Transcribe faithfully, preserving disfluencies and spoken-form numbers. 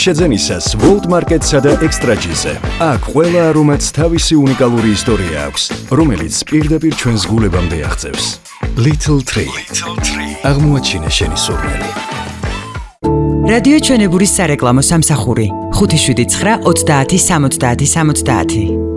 შეძენისას World Market-სა და Extra-G-ზე. აქ ყველა არომატს თავისი უნიკალური ისტორია აქვს, რომელიც პირდაპირ ჩვენს გულებამდე აღწევს. Little Tree. აღმოაჩინე შენი სურნელი. რადიო ჩვენებურის სარეკლამო სამსახური ხუთი შვიდი ცხრა ოცდაათი სამოცდაათი სამოცდაათი